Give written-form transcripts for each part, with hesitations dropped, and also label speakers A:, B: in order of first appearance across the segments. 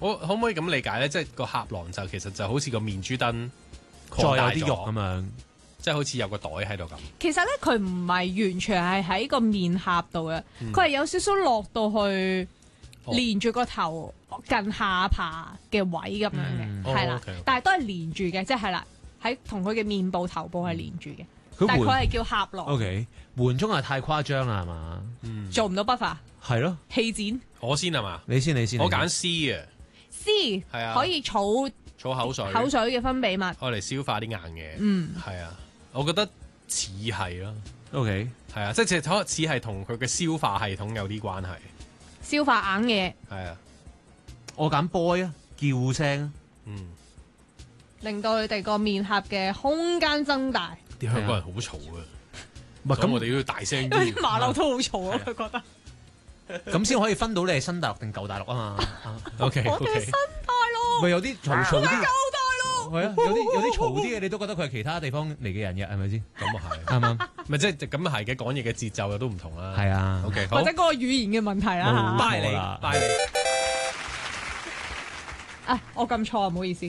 A: 我可唔可以咁理解咧？即係個俠囊就其實就好似個面珠燈
B: 再有
A: 擴大
B: 啲肉咁樣。
A: 即係好似有個袋喺度咁。
C: 其實咧，佢唔係完全係喺個面頰度嘅，佢係有少少落到去連住個頭近下巴嘅位咁樣嘅，係啦。但係都係連住嘅，即係啦，喺同佢嘅面部頭部係連住嘅。但係佢係叫俠囊。
B: OK， 緩衝係太誇張啦，係嘛？
C: 做唔到筆法。
B: 係咯，
C: 氣展。
A: 我先係嘛？
B: 你先。
A: 我揀 C 啊。
C: C
A: 係啊，
C: 可以儲
A: 口水
C: 嘅分泌物，
A: 我嚟消化啲硬嘢。係啊，我覺得似係咯。
B: OK，
A: 係啊，即係可能似係同佢嘅消化系統有啲關係。
C: 消化硬嘢。
A: 係啊，
B: 我揀 boy 啊，叫聲。
C: 令到佢哋個面頰嘅空間增大。
A: 啲香港人好嘈啊！
B: 唔係咁，
A: 我哋都要大聲
C: 因為馬騮都好嘈啊，佢覺得。
B: 咁先可以分到你係新大陸定舊大陸啊嘛。
A: OK，
C: 我哋係新大陸。
B: 咪有啲嘈啲。
C: 舊大陸。
B: 係啊，有啲嘈啲嘅，你都覺得佢係其他地方嚟嘅人嘅，係咪先？
A: 咁啊係，
B: 啱唔啱？
A: 咪即係咁啊係嘅，講嘢嘅節奏又都唔同啦。
B: 係啊。
A: OK，好。
C: 或者嗰個語言嘅問題啦嚇。
A: 拜你。
C: 啊，我撳錯啊，唔好意思。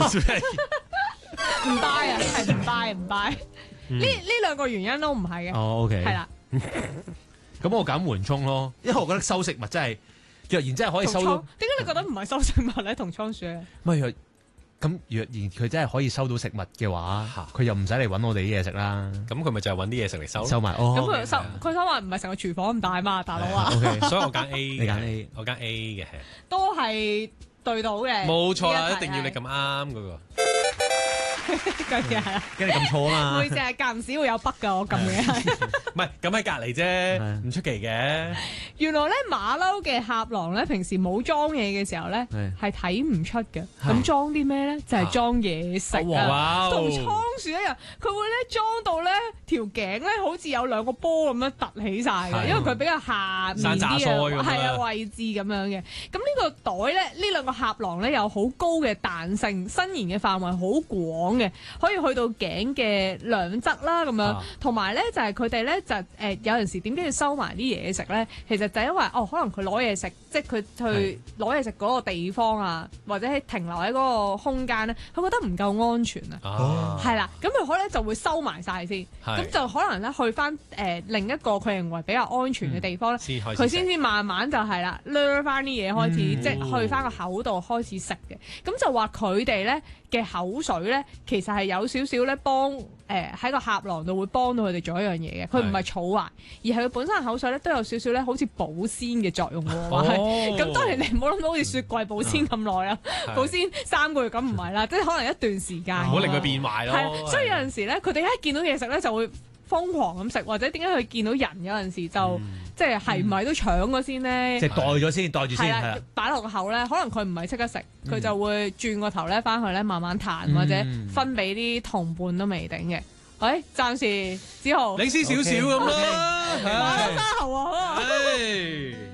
C: 唔 buy 啊，係唔 buy。呢兩個原因都唔係嘅。
B: 哦 OK。
C: 係啦。
B: 咁我揀緩衝咯，因為我覺得收食物真係若然真係可以收到。
C: 點解你覺得唔係收食物咧？同倉鼠咧？
B: 唔係咁若然佢真係可以收到食物嘅話，佢又唔使嚟揾我哋啲嘢食啦。
A: 咁佢咪就係揾啲嘢食嚟
B: 收埋。哦。
C: 咁佢收埋唔係成個廚房咁大嘛，大佬啊。
B: OK，
A: 所以我揀 A。
B: 你揀 A，
A: 我揀 A 嘅。
C: 都係對到嘅。
A: 冇錯啦，一定要你咁啱嗰個。
C: 梗係啦，
B: 跟住撳錯啊嘛。
C: 唔會淨係間唔時會有筆㗎，我撳嘅係。
A: 唔係咁喺隔離啫，唔出奇嘅。
C: 原來咧馬騮嘅俠囊咧，平時冇裝嘢嘅時候咧，係睇唔出嘅。咁裝啲咩咧？就係裝嘢食啊，同倉鼠一樣，佢會咧裝到咧條頸咧好似有兩個波咁樣凸起晒嘅，因為佢比較下面啲嘅係啊位置咁樣嘅。咁呢個袋咧，呢兩個俠囊咧有好高嘅彈性，伸延嘅範圍好廣嘅，可以去到頸嘅兩側啦咁樣。同埋咧就係佢哋咧就有陣時點解要收埋啲嘢食咧？其實就係因為可能佢攞嘢食，即係佢去攞嘢食嗰個地方啊，或者係停留喺嗰個空間咧，佢覺得唔夠安全啊。係啦，咁佢可能就會收埋晒先，咁就可能咧去翻另一個佢認為比較安全嘅地方咧，佢先至慢慢就係啦，掠翻啲嘢開始，即係去翻個口度開始食嘅。咁就話佢哋咧嘅口水咧，其實係有少少咧幫喺個俠囊度會幫到佢哋做一樣嘢嘅。佢唔係儲壞，而係佢本身嘅口水咧都有少少咧好似保鮮嘅作用喎。咁當然你唔好諗到好似雪櫃保鮮咁耐啦，保鮮3個月咁唔係啦，即係可能一段時間。
A: 唔好令佢變壞咯。
C: 係，所以有陣時咧，佢哋一見到嘢食咧就會瘋狂咁食，或者點解佢見到人有陣時就即係係唔係都搶咗先咧？
B: 即係袋咗先，袋住先。係啦，
C: 擺落個口咧，可能佢唔係即刻食，佢就會轉個頭咧翻去咧慢慢彈，或者分俾啲同伴都未定嘅。暫時子豪
A: 領先少少咁啦，
C: 馬騮沙喉啊！